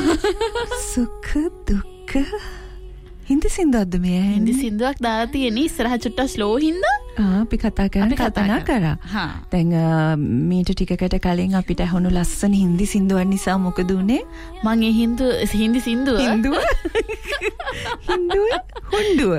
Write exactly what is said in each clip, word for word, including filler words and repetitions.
සුඛ දුක්ඛ හින්දි සින්දුවක්ද මේ? හින්දි සින්දුවක් දාලා තියෙන්නේ ඉස්සරහ චුට්ටක් ස්ලෝ හින්දා. ආ අපි කතා කරන කතා කරා. හා. දැන් මීට ටිකකට කලින් අපිට අහුණු ලස්සන හින්දි සින්දුවක් නිසා මොකද උනේ? මං ඒ හින්දු හින්දි සින්දුව හින්දුව හින්දුව හුන්දුව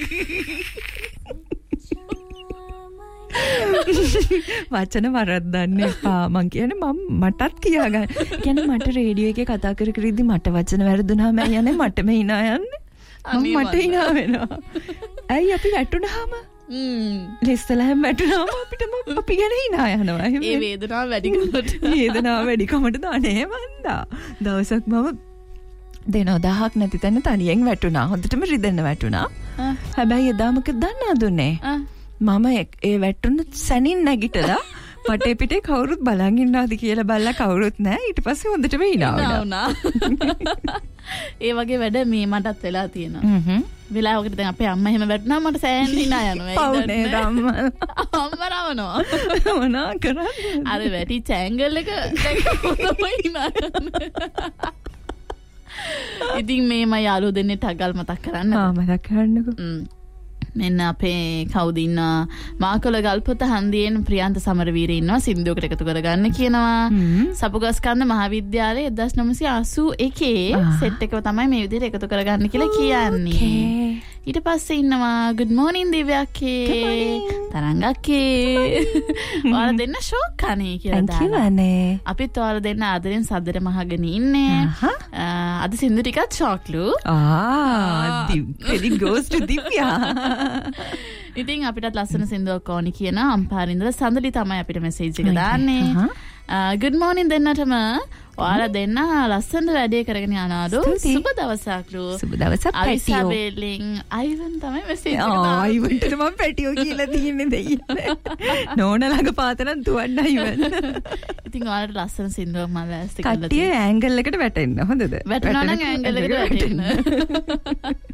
වචන වරද්දන්න එපා. මං කියන්නේ මම මටත් කියාගන්න. කියන්නේ මට රේඩියෝ එකේ කතා කර කර ඉදි මට වචන වැරදුනාම යන්නේ මටම hina යන්නේ. මම මට hina වෙනවා. ඇයි අපි වැටුනහම? හ්ම්. ඉස්සලහම වැටුනහම අපිටම අපි ගැන hina යනවා. ඒ වේදනාව වැඩිකමට. වේදනාව වැඩිකමට දානේ මන්දා. දවසක් මම දෙනවා දහයක් නැති තැන තනියෙන් වැටුණා. හොඳටම රිදෙන්න වැටුණා. හැබැයි එදා මොකද දන්නවද උනේ? මම ඒ වැටුණ සැනින් නැගිටලා පටේ පිටේ කවුරුත් බලන් ඉන්නවද කියලා බලලා කවුරුත් නැහැ. ඊට පස්සේ හොඳටම hina වුණා. ඒ වගේ වැඩ මේ මටත් වෙලා තියෙනවා. හ්ම්. වෙලාවකට දැන් අපේ අම්මා එහෙම වැටුණා මට සෑහෙන hina යනවා. පවුනේ අම්මා. අම්මා රවනවා. මොනා කරන්නේ? අර වැටිච්ච ඇන්ගල් එක දැන් කොහොමද hina යන්නේ? ඉතින් මේ මම යාළුවෝ දෙන්නේ ටගල් මතක් කරන්න. ආ මතක් කරන්නකෝ. හ්ම්. මෙන්න අපේ කවුද ඉන්නවා මාකල ගල්පොත හන්දියෙන් ප්‍රියන්ත සමරවීර ඉන්නවා සින්දුවකට එකතු කරගන්න කියනවා. සපුගස්කන්ධ මහාවිද්‍යාලයේ එක්දාස් නවසිය අසූ එකේ සෙට් එකව තමයි මේ විදිහට එකතු කරගන්න කියලා කියන්නේ. ඊට පස්සේ ඉන්නවා good morning දිව්‍යක්කේ තරංගක්කේ ඔයාලා දෙන්න ෂෝක් කනේ කියලා දානවා. අපිත් ඔයාලා දෙන්න ආදරෙන් සද්දට මහගෙන ඉන්නේ. අද සින්දු ටිකත් ෂෝක්ලු. ආ දිව්‍ය goes to දිව්‍යා. ඉතින් අපිටත් ලස්සන සින්දුවක් ඕනි කියන අම්පාරින්දල සඳලි තමයි අපිට මෙසේජ් එක දාන්නේ. good morning දෙන්නටම ඔයාලා දෙන්න ලස්සන වැඩේ කරගෙන යනවාලු. සුබ දවසක්ලු. සුබ දවසක් පැටියෝ. අයිසබෙලින් අයිවන් තමයි මෙසේජ් එක දාන්නේ. ආ අයිවන්ට මම පැටියෝ කියලා තියෙන්නේ දෙයින්නේ. නෝන ළඟ පාතනම් තුවන්න අයිවන්. ඉතින් ඔයාලට ලස්සන සින්දුවක් මම ලෑස්ති කරලා තියෙනවා. කට්ටිය ඇන්ගල් එකට වැටෙන්න හොඳද? වැටෙනවා නම් ඇන්ගල් එකට වැටෙන්න.